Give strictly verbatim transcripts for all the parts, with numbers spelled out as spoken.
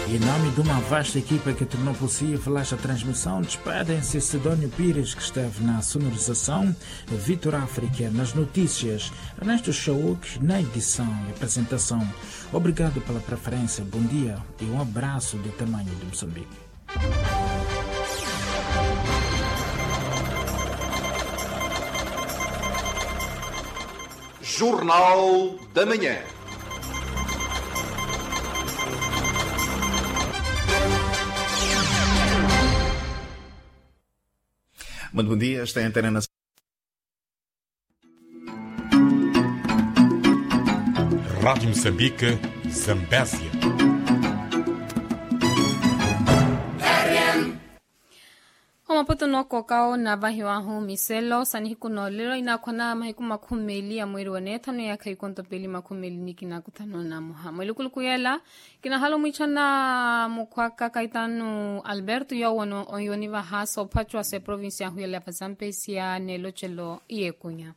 Em nome de uma vasta equipa que tornou possível esta transmissão, despedem-se Sidónio Pires, que esteve na sonorização, Vitor África nas notícias, Ernesto Chauk na edição e apresentação. Obrigado pela preferência, bom dia e um abraço do tamanho de Moçambique. Jornal da Manhã. Muito bom dia, esta é a Antena Nacional. Rádio Moçambique, Zambésia. Maputo no kokao na bahiwa hu miselo sani hikuno lero ina kwana mahiku makumeli ya mwiri wane tano ya kaikonto peli makumeli niki na kutano na muha mwili kulukuyela kina halo mwichana mukwaka kaitanu Alberto ya wano oyoniva haso pachwa se provincia huyela pazampesi ya nelo chelo iye kunya.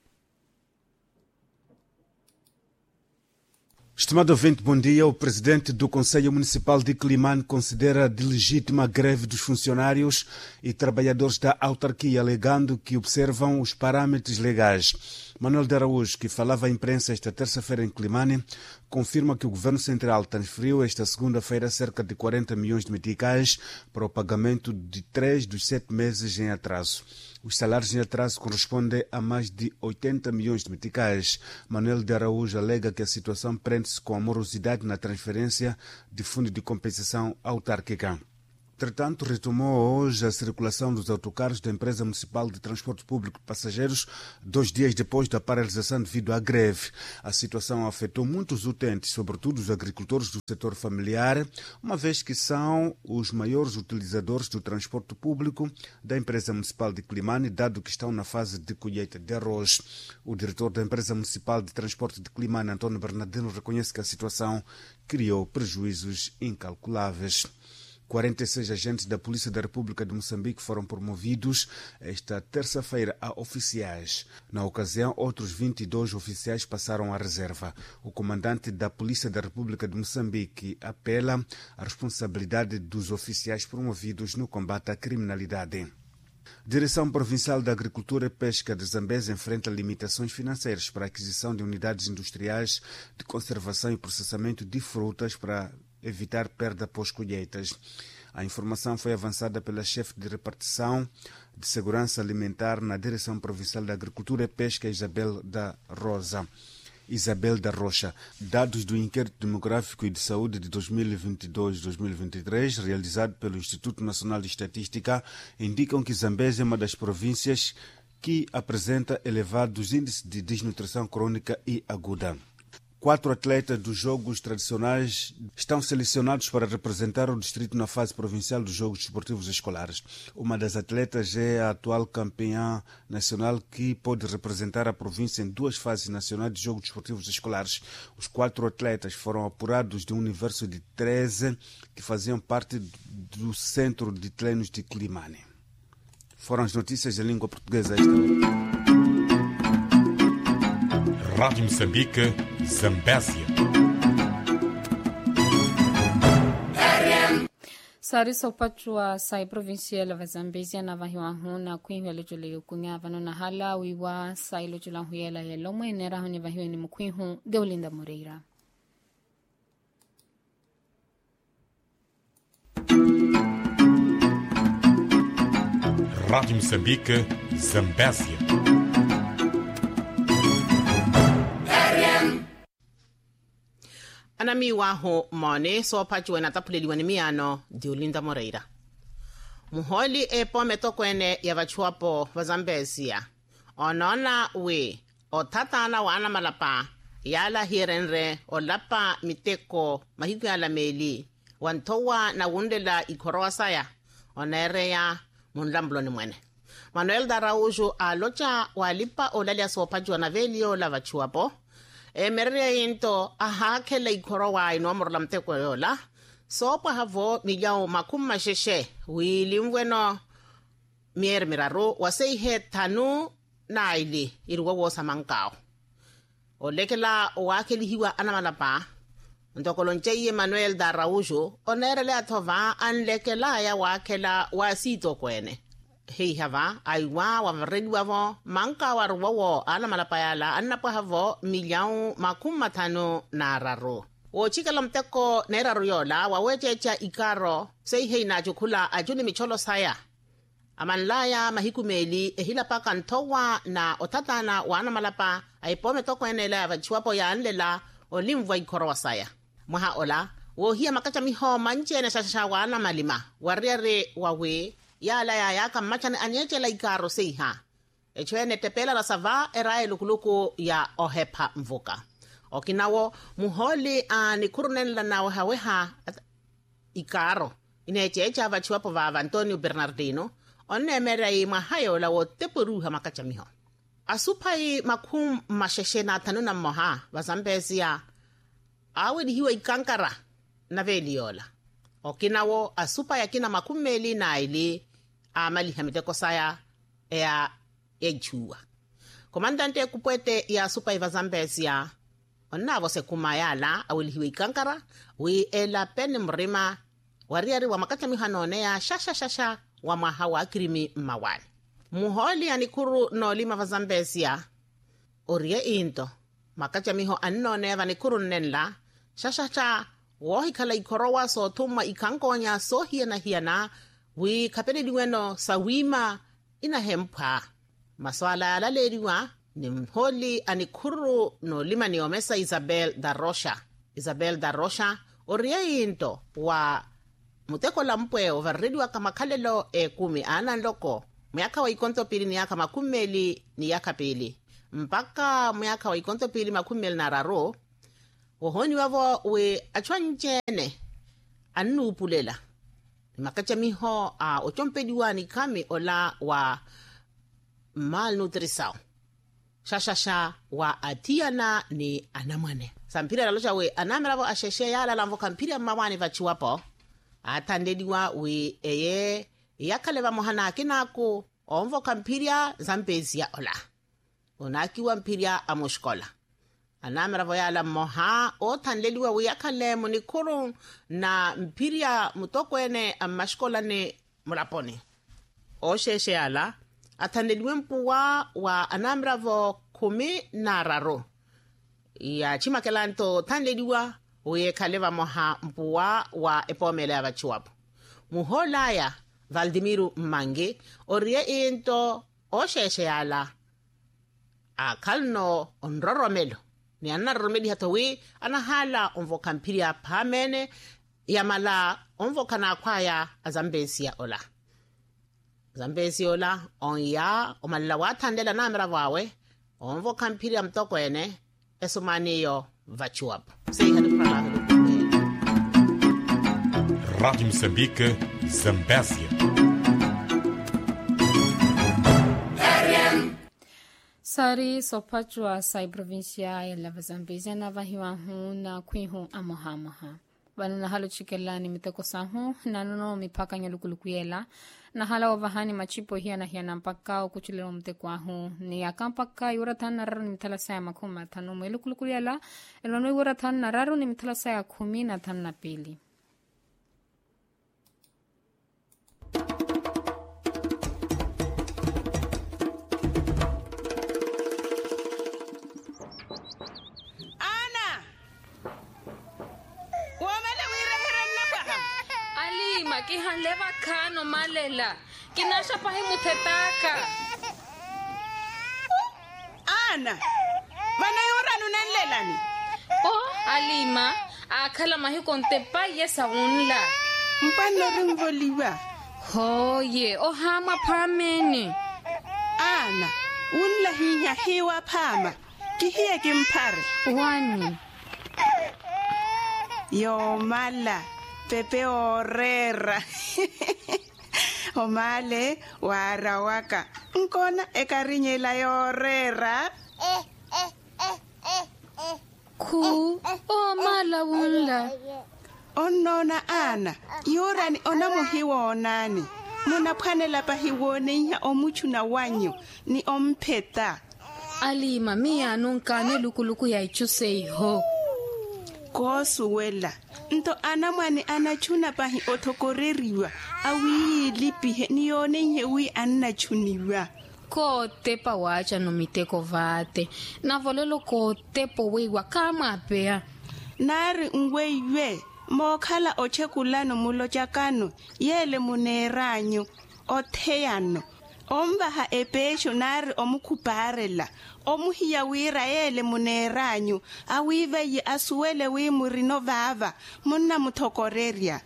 Estimado ouvinte, bom dia. O presidente do Conselho Municipal de Climane considera de legítima a greve dos funcionários e trabalhadores da autarquia, alegando que observam os parâmetros legais. Manuel de Araújo, que falava à imprensa esta terça-feira em Climane, confirma que o Governo Central transferiu esta segunda-feira cerca de quarenta milhões de meticais para o pagamento de três dos sete meses em atraso. Os salários em atraso correspondem a mais de oitenta milhões de meticais. Manuel de Araújo alega que a situação prende-se com a morosidade na transferência de fundo de compensação autárquica. Entretanto, retomou hoje a circulação dos autocarros da Empresa Municipal de Transporte Público de Passageiros, dois dias depois da paralisação devido à greve. A situação afetou muitos utentes, sobretudo os agricultores do setor familiar, uma vez que são os maiores utilizadores do transporte público da Empresa Municipal de Climane, dado que estão na fase de colheita de arroz. O diretor da Empresa Municipal de Transporte de Climane, António Bernardino, reconhece que a situação criou prejuízos incalculáveis. quarenta e seis agentes da Polícia da República de Moçambique foram promovidos esta terça-feira a oficiais. Na ocasião, outros vinte e dois oficiais passaram à reserva. O comandante da Polícia da República de Moçambique apela à responsabilidade dos oficiais promovidos no combate à criminalidade. Direção Provincial da Agricultura e Pesca de Zambésia enfrenta limitações financeiras para a aquisição de unidades industriais de conservação e processamento de frutas para evitar perda pós-colheitas. A informação foi avançada pela chefe de repartição de segurança alimentar na Direção Provincial da Agricultura e Pesca, Isabel da Rosa. Isabel da Rocha. Dados do Inquérito Demográfico e de Saúde de dois mil e vinte e dois a dois mil e vinte e três, realizado pelo Instituto Nacional de Estatística, indicam que Zambésia é uma das províncias que apresenta elevados índices de desnutrição crônica e aguda. Quatro atletas dos Jogos Tradicionais estão selecionados para representar o distrito na fase provincial dos Jogos Desportivos Escolares. Uma das atletas é a atual campeã nacional que pode representar a província em duas fases nacionais de Jogos Desportivos Escolares. Os quatro atletas foram apurados de um universo de treze que faziam parte do Centro de Treinos de Climane. Foram as notícias em língua portuguesa esta hora. Rádio Moçambique, Zambésia. Sari sopachua sai provincial of Zambésia na vahiwa huna kuinhwe lejole yukunya vano na hala wiwa sai lejula huyela yelomo enera huni vahiwa ni mkuinhu Deolinda Moreira. Rádio Moçambique, Zambésia. Anami waho mone so pachiwe na tapuleliwa ni miano Deolinda Moreira. Muholi epo metokwene ya vachuapo wa Zambésia. Onona we o tatana wana malapa yala hirenre o lapa miteko mahiku yala meli wantowa na wundela ikorowa saya onere ya munlamblo ni mwene. Manuel de Araújo alocha walipa olalia so pachiwa na velio la vachuapo. E merere into aha kele ikorowa inomoro la mteko yola sopa havo mijao makuma sheshe wili mvweno mier miraro waseihe tanu na ili iruwa wosa mankao olekela owakeli hiwa anamalapa ntokolonche Emmanuel Daraujo onerele athova anlekela ya wakela wa sito kwene hei hava aiwa wa varedi wavo manka wa ruwawo ala malapayala annapo havo milyau makumi matano na raro o chikala mteko nera ruyola wawechecha ikaro sei hei na chukula ajuni micholo saya amanlaya mahikumeli ehila paka ntowa na otatana wana malapa aipome toko enela ya vachiwapo ya anlela olimvwa ikoro wasaya mwaha ola wo hiya makacha miho manche na shashasha wana malima wariare wawe ya la ya yaka machane anyeche la ikaro seiha echwene tepela la sava erae lukuluku ya ohepa mvuka okinawo muholi ani kurunen la na waweha ikaro inechecha vachiwapo va Antonio Bernardino onemerei mahayo la wotepuruha makacha miho asupai makum masheshena tanuna moha Vazambezia awe di hiwa ikankara na veliola okinawo asupa yakina makumeli na ili amali hamiteko saya ea ejua komandante kupwete ya asupa iva Zambezia onavo se kumayala awili hiwa ikankara wi ela pene mrima wariari wa makacha mihanone ya shasha shasha wa mahawa akirimi mawani muholi anikuru no lima Vazambezia orie into makacha miho annone vanikuru nenla shashasha wohi kala ikorowa so tuma ikankonya so hiena hiena wi kapene diweno sawima ina hempa maswala ya laleriwa ni mholi anikuru no lima ni omesa Isabel da Rocha Isabel da Rocha orie into wa muteko la mpwe overridwa kama kalelo e kumi ana loko miaka wa ikonto pili ni yaka makumeli ni yaka pili mpaka miaka wa ikonto pili makumeli na raro wohoni wavo we achwanjene anu upulela makacha miho a uh, ochompediwa ni kami ola wa malnutrisao shashasha wa atiana ni anamwane sampira lalocha we anameravo asheshe yala lamvo kampira mawani vachiwapo atandediwa we eye yakaleva mohana kinako onvo kampiria Zambezia ola onakiwa mpiria amushkola anameravo yala moha otandediwa we yakale munikuru na mpiria mutokwene amashkola ne mulapone osheshe yala atandediwe mpuwa wa anameravo kumi na raro ya chimakelanto tandediwa we kaleva moha mpuwa wa epomele ya vachiwapo muholaya Valdimiru Mange orie into osheshe yala akalno onroromelo ni anaromedi hatawi anahala onvo kampiria pamene yamala onvo kana kwaya Zambezia ola Zambezia ola onya omalla watandela namera vawe onvo kampiria mtokwene esumaniyo vachuapo sei hadu prala Rádio Moçambique, Zambésia. Sari sopachwa sai provincia ya lava Zambezia na vahiwa hu na kwihu amohamaha. Bana na halo chikelani miteko sahu na nuno mipaka nyalukulukuela na hala wavahani machipo hiya na hiya na mpaka ukuchulero mteko ahu ni akampaka yuratan na raru ni mitala saya makuma tanu mwelukulukuela ilonu yuratan na raru ni mitala saya kumi na tanu na pili. Kihan leva kano malela kinasha pahimu tetaka Ana mana yora nunanlela ni oh Alima akala mahiko ntepa yesa unla mpano ringoliwa hoye o hama pameni Ana unla hiya hiwa pama kihiye kimpare wani yo mala Pepe orera Omale warawaka nkona ekarinyela yorera eh eh eh eh eh ku o mala wula onona ana yorani onamuhiwa onani muna phanela pahiwone nya omuchuna wanyu ni ompeta Alima mia nunka ne lukuluku ya ichuse iho kosuwela nto ana mwani anachuna pahi othokoreriwa awi lipihe ni yone nye wi anachuniwa ko tepa wacha no miteko vate na volelo ko tepo wiwa kama pea nari ngweiwe mokhala ochekulano mulochakano yele muneranyo otheyano ombaha epesho nari omukhuparela omuhiya wira yele muneranyo awive yi asuwele wi murino vava munna muthokoreria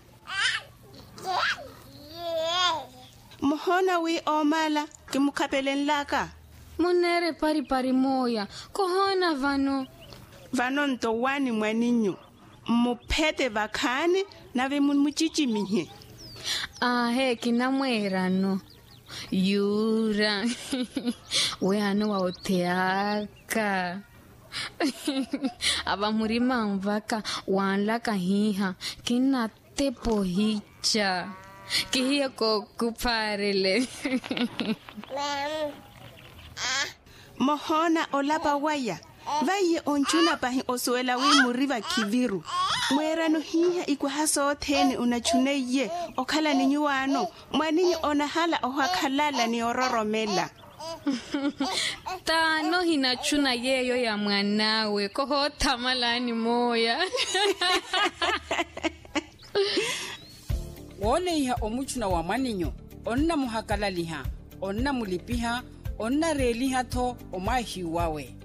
mohona wi omala ke mukhapelen laka munere pari pari moya kohona vano vano nto wani mwaninyo muphete vakhane nave munmuchichimihe ahe kina mwerano yura we ano wa oteaka aba murima mvaka wanlaka hiha kina tepo hicha kihia ko kuparele mohona olapa waya vaye onchuna pahi osuela wi muriva kiviru mwerano hiha ikwahaso othene unachuneye okhala ninyuano mwaninyi onahala ohakhalala ni ororomela tano hinachuna yeyo ya mwanawe koho tamalani moya wole iha omuchuna wa mwaninyo onna muhakalaliha onna mulipiha onna reliha tho omahiwawe